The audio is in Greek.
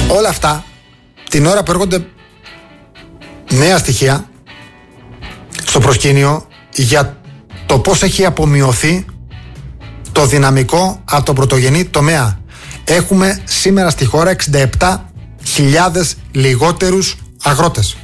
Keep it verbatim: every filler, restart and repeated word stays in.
Όλα αυτά την ώρα που έρχονται νέα στοιχεία στο προσκήνιο για το πώς έχει απομειωθεί το δυναμικό από τον πρωτογενή τομέα. Έχουμε σήμερα στη χώρα εξήντα επτά χιλιάδες λιγότερους αγρότες.